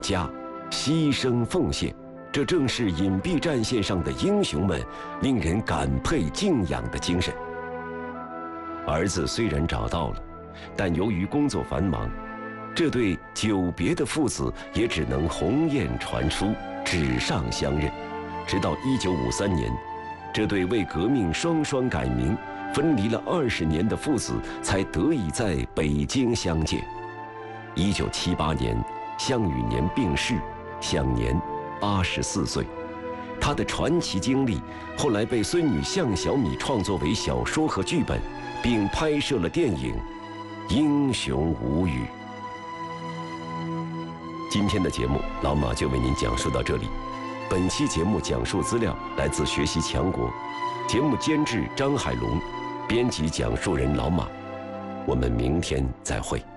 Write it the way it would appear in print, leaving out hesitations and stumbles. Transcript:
家，牺牲奉献，这正是隐蔽战线上的英雄们令人感佩敬仰的精神。儿子虽然找到了，但由于工作繁忙，这对久别的父子也只能鸿雁传书，纸上相认。直到1953年，这对为革命双双改名、分离了20年的父子才得以在北京相见。1978年，项羽年病逝，享年84岁。他的传奇经历后来被孙女项小米创作为小说和剧本，并拍摄了电影《英雄无语》。今天的节目，老马就为您讲述到这里。本期节目讲述资料来自学习强国，节目监制张海龙，编辑讲述人老马。我们明天再会。